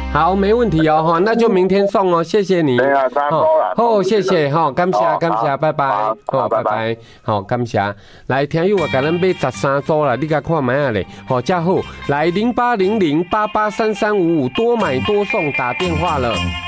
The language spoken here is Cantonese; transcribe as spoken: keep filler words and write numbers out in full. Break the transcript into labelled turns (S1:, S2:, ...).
S1: 好，没问题哦，哈，那就明天送哦，谢谢你。
S2: 对啊，差不多了。
S1: 好，谢谢哈，感谢感谢，拜拜。
S2: 好，拜拜。
S1: 好，感谢。来，听友我甲咱买十三组啦，你甲看卖啊咧，好，加好，来零八零零八八三三五五，多买多送，打电话了。